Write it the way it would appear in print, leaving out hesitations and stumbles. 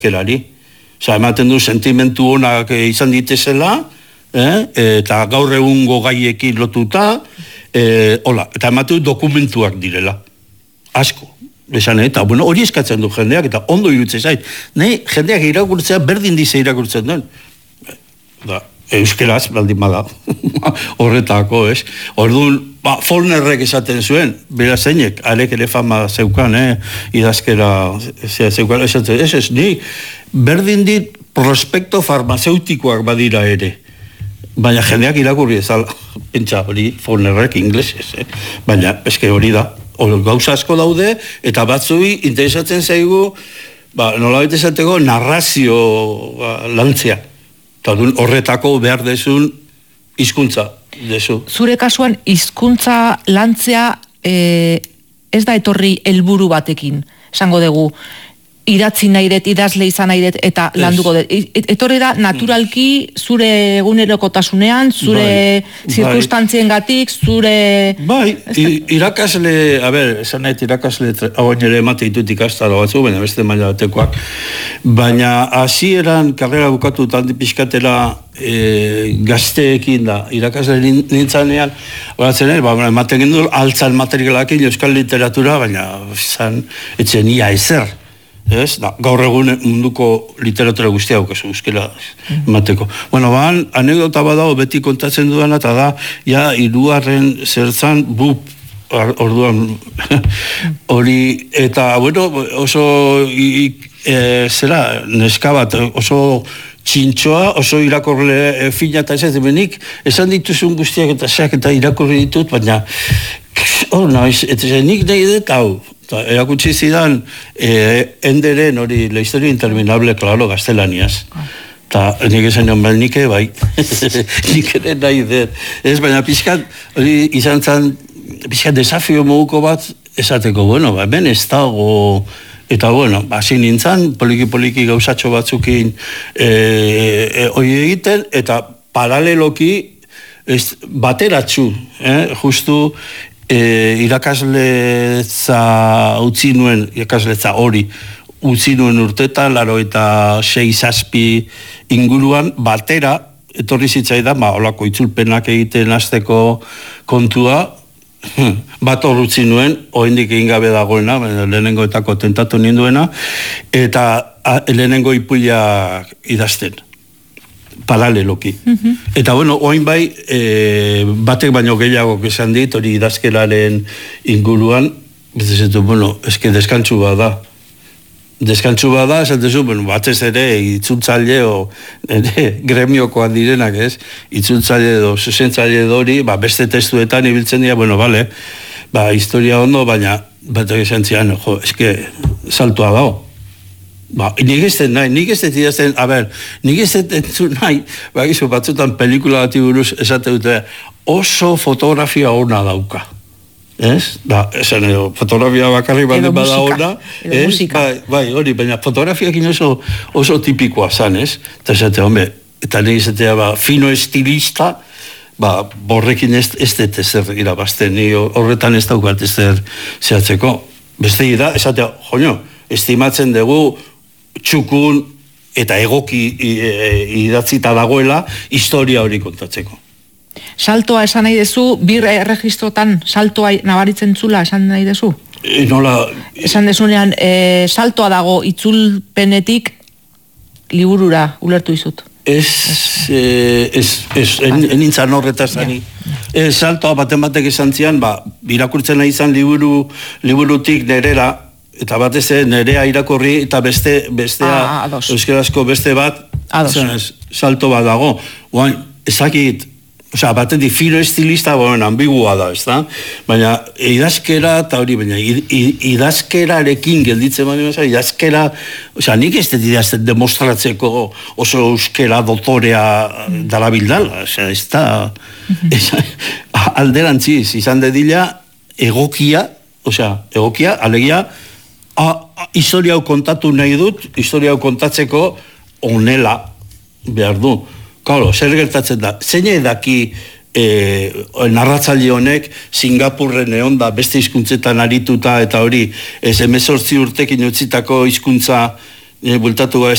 idazkerari. Osa, ematen du sentimentu honak izan ditezela, eta gaur egungo gaiekin lotuta, eta ematen du dokumentuak direla. Asko. Esan, eta bueno, hori eskatzen du jendeak, eta ondo irutzen zait. Jendeak irakurtzea berdin dize irakurtzen duen. Euskeraz, baldin bada, horretako, ez? Orduan, Fornerrek esaten zuen, bera zeinek, arek ere fama zeukan, idazkera zeukan, esaten, ez, ni, berdin dit prospekto farmazeutikoak badira ere. Baina jendeak irakurri ezala, pentsa hori Fornerrek inglesez, baina, eske hori da, gauza asko daude, eta batzui interesatzen zaigu, nolabait esateko, narrazio lantzea. Eta horretako behar dezun hizkuntza dezu. Zure kasuan hizkuntza lantzea ez da etorri helburu batekin, esango dugu, idatzi nahi dut, idazle izan nahi dut, eta landuko dut. Etorri da naturalki zure egunerokotasunean, zure zirkunstantziengatik, zure... Bai, irakasle, esan nahi irakasle, hauen ere emate ditut ikastaro batzu, baina beste maila batekoak. Baina hasieran karrera bukatu taldi pixkatera gazteekin da, irakasle nintzanean, horatzen ematen gendu altzan materialakin euskal literatura, baina etzen ia ezer. Gaur egun munduko literatura guztia haukazu, euskera emateko. Bueno, anekdota badago beti kontatzen duena, eta da, hirugarren zertzan, orduan, hori, eta, bueno, oso, neska bat, oso txintxoa, oso irakorle fina eta ez demenik, esan dituzun guztiak eta seak eta irakorri ditut, baina, nik nahi dut, hau, erakutsi zidan enderen hori la historia interminable, claro, gaztelaniaz. Eta nik esan nion nike, bai, nik ere nahi dut. Ez, baina pixkat, hori izan zan, pixkat desafio moguko bat, esateko, bueno, hemen ez dago, eta bueno, hasi nintzen, poliki gauzatxo batzukin hori egiten, eta paraleloki bateratxu, justu, irakasletza utzi nuen, irakasletza hori utzi nuen urtetan, 86 inguruan, batera, etorri zitzaidan, holako itzulpenak egiten hasteko kontua, bat hor utzi nuen, oraindik egin gabe dagoena, lehenengoetako tentatu ninduena, eta lehenengo ipuila idazten. Paraleloki. Eta bueno, oin bai, batek baino gehiago esan dit, hori idazkeraren inguruan, bezezetu, bueno, eske deskantzu bada. Deskantzu bada, esatezu, bueno, batez ere, itzultzaile o gremiokoan direnak, ez? Itzultzaile edo, zuzentzaile hori, beste testuetan ibiltzen dira, bueno, bale, historia ondo, baina, batek esan zian, eske, saltua dago. Nik ez den nahi, nik ez den nahi, batzutan pelikula bati buruz esate dute, oso fotografia ona dauka. Ez? Esan edo, fotografia bakarri baldin bada ona. Edo musika. Bai, hori, baina fotografiakin oso tipikoa zan, ez? Eta esate, eta nik esatea, fino estilista, borrekin ez dut ezer irabazten, ni horretan ez daukat ezer zehatzeko. Beste da, esatea, estimatzen dugu, txukun eta egoki idatzita dagoela historia hori kontatzeko. Saltoa esan nahi dezu, bir erregistrotan saltoa nabaritzen zula esan nahi dezu? Nola... Esan dezunean, saltoa dago itzulpenetik liburura ulertu izut. Nintzan horretaz zani. Saltoa batek esan zian, irakurtzen nahi izan liburutik nerera, eta batez nerea irakorri, eta bestea, euskerazko beste bat, salto bat dago. Ezakit, batetik fino estilista, ambigua da, ez da? Baina idazkera, eta hori, baina idazkerarekin gelditzen baina, idazkera, nik ez dut idazten demostratzeko oso euskera dotorea darabildala, ez da, alderantziz, izan dedila egokia, alegia, historia hau kontatu nahi dut, historia hau kontatzeko onela behar du. Claro, zer gertatzen da? Zein edaki narratzaile honek Singapurren egon da beste hizkuntzetan arituta eta hori 18 urtekin utzitako hizkuntza bultatu gabe